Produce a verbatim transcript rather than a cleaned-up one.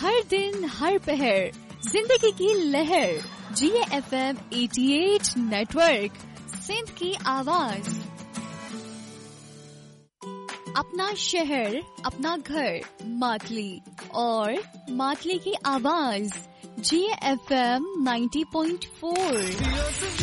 हर दिन हर पहर जिंदगी की लहर, जिए एफ एम अठासी नेटवर्क, सिंध की आवाज। अपना शहर, अपना घर, मातली और मातली की आवाज, जिए एफ एम नब्बे पॉइंट चार।